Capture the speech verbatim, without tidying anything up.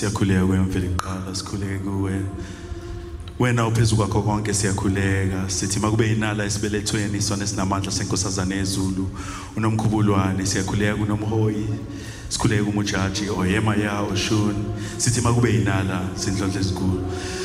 siyakhuleka kwemvelo iqala sikhuleke kuwe wena uphezulu kwakho konke siyakhuleka sithi makube inala esibelethweni isona esinamandla senkosazana ezulu unomkhubulwane siyakhuleka kunomhoyi sikhuleka umujaji oyema ya oshun sithi makube inala sindlondle ezikhulu